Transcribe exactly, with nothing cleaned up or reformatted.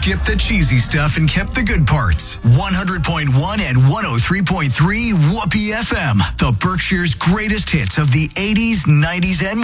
skipped the cheesy stuff and kept the good parts. one hundred point one and one oh three point three Whoopee F M, the Berkshire's greatest hits of the eighties, nineties, and